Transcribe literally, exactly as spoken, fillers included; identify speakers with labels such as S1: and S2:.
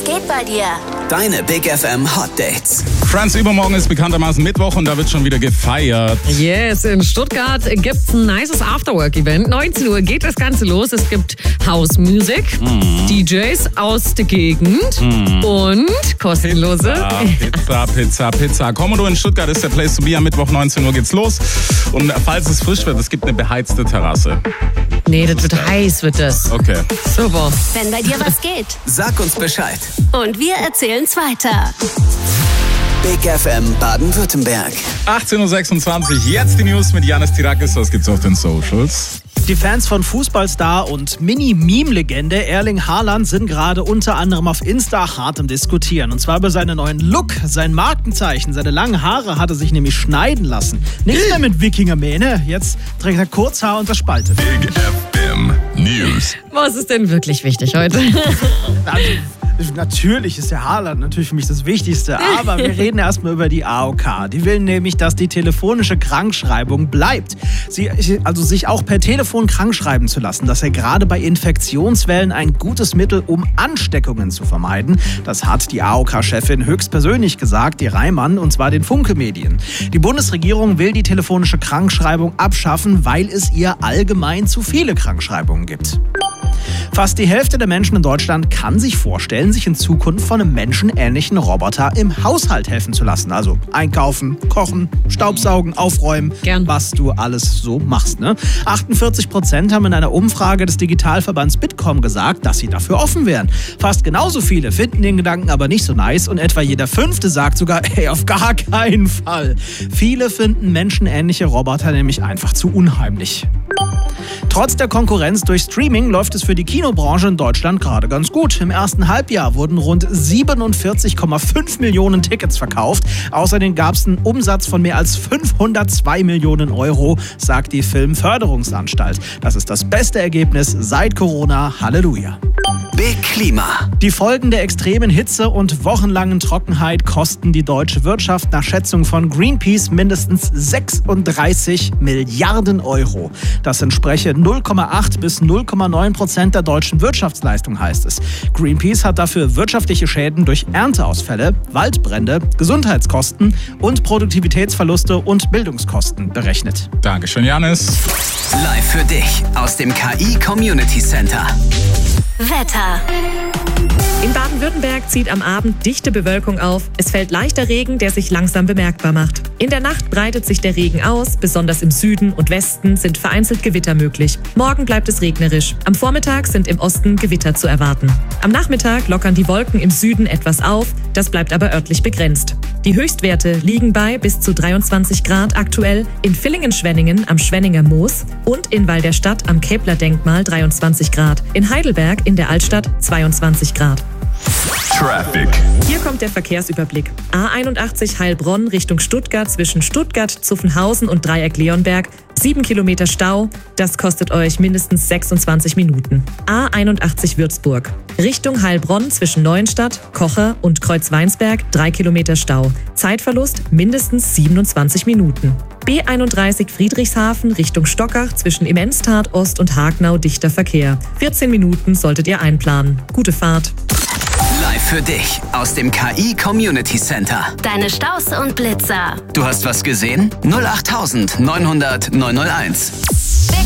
S1: Was geht bei dir?
S2: Deine Big F M Hot Dates.
S3: Franz, übermorgen ist bekanntermaßen Mittwoch und da wird schon wieder gefeiert.
S4: Yes, in Stuttgart gibt's ein nices Afterwork-Event. neunzehn Uhr geht das Ganze los. Es gibt House Music, mm. D Js aus der Gegend mm. und kostenlose
S3: Pizza, Pizza, Pizza, Pizza. Komodo in Stuttgart ist der Place to be. Am Mittwoch neunzehn Uhr geht's los. Und falls es frisch wird, es gibt eine beheizte Terrasse.
S4: Nee, das wird heiß, wird das.
S3: Okay.
S4: Super.
S1: Wenn bei dir was geht.
S2: Sag uns Bescheid.
S1: Und wir erzählen's weiter.
S2: Big F M Baden-Württemberg.
S3: achtzehn Uhr sechsundzwanzig, jetzt die News mit Janis Tirakis. Was gibt's auf den Socials?
S5: Die Fans von Fußballstar und Mini-Meme-Legende Erling Haaland sind gerade unter anderem auf Insta hart im Diskutieren. Und zwar über seinen neuen Look, sein Markenzeichen. Seine langen Haare hat er sich nämlich schneiden lassen. Nichts mehr mit Wikingermähne. Jetzt trägt er Kurzhaar und zerspaltet.
S6: Big F M News.
S4: Was ist denn wirklich wichtig heute?
S5: Also, natürlich ist der Haaland natürlich für mich das Wichtigste, aber wir reden erstmal über die A O K. Die will nämlich, dass die telefonische Krankschreibung bleibt. Sie, also sich auch per Telefon krankschreiben zu lassen. Das sei gerade bei Infektionswellen ein gutes Mittel, um Ansteckungen zu vermeiden. Das hat die A O K-Chefin höchstpersönlich gesagt, die Reimann, und zwar den Funke-Medien. Die Bundesregierung will die telefonische Krankschreibung abschaffen, weil es ihr allgemein zu viele Krankschreibungen gibt. Fast die Hälfte der Menschen in Deutschland kann sich vorstellen, sich in Zukunft von einem menschenähnlichen Roboter im Haushalt helfen zu lassen. Also einkaufen, kochen, staubsaugen, aufräumen,
S4: Gern.
S5: was du alles so machst. Ne? achtundvierzig Prozent haben in einer Umfrage des Digitalverbands Bitkom gesagt, dass sie dafür offen wären. Fast genauso viele finden den Gedanken aber nicht so nice und etwa jeder Fünfte sagt sogar, ey, auf gar keinen Fall. Viele finden menschenähnliche Roboter nämlich einfach zu unheimlich. Trotz der Konkurrenz durch Streaming läuft es für die Kinobranche in Deutschland gerade ganz gut. Im ersten Halbjahr wurden rund siebenundvierzig Komma fünf Millionen Tickets verkauft. Außerdem gab es einen Umsatz von mehr als fünfhundertzwei Millionen Euro, sagt die Filmförderungsanstalt. Das ist das beste Ergebnis seit Corona. Halleluja.
S2: Big Klima.
S5: Die Folgen der extremen Hitze und wochenlangen Trockenheit kosten die deutsche Wirtschaft nach Schätzung von Greenpeace mindestens sechsunddreißig Milliarden Euro. Das entspreche null Komma acht bis null Komma neun Prozent der deutschen Wirtschaftsleistung, heißt es. Greenpeace hat dafür wirtschaftliche Schäden durch Ernteausfälle, Waldbrände, Gesundheitskosten und Produktivitätsverluste und Bildungskosten berechnet.
S3: Dankeschön, Janis.
S2: Live für dich aus dem K I Community Center.
S1: Wetter.
S7: In Baden-Württemberg zieht am Abend dichte Bewölkung auf. Es fällt leichter Regen, der sich langsam bemerkbar macht. In der Nacht breitet sich der Regen aus. Besonders im Süden und Westen sind vereinzelt Gewitter möglich. Morgen bleibt es regnerisch. Am Vormittag sind im Osten Gewitter zu erwarten. Am Nachmittag lockern die Wolken im Süden etwas auf. Das bleibt aber örtlich begrenzt. Die Höchstwerte liegen bei bis zu dreiundzwanzig Grad aktuell in Villingen-Schwenningen am Schwenninger Moos und in Val der Stadt am Kepler-Denkmal dreiundzwanzig Grad. In Heidelberg in der Altstadt zweiundzwanzig Grad.
S6: Traffic.
S7: Hier kommt der Verkehrsüberblick. A einundachtzig Heilbronn Richtung Stuttgart zwischen Stuttgart, Zuffenhausen und Dreieck Leonberg. sieben Kilometer Stau, das kostet euch mindestens sechsundzwanzig Minuten. A einundachtzig Würzburg. Richtung Heilbronn zwischen Neuenstadt, Kocher und Kreuzweinsberg drei Kilometer Stau. Zeitverlust mindestens siebenundzwanzig Minuten. B einunddreißig Friedrichshafen Richtung Stockach zwischen Immenstadt Ost und Hagnau dichter Verkehr. vierzehn Minuten solltet ihr einplanen. Gute Fahrt.
S2: Live für dich aus dem K I Community Center.
S1: Deine Staus und Blitzer.
S2: Du hast was gesehen? null acht neunhundert neunhunderteins.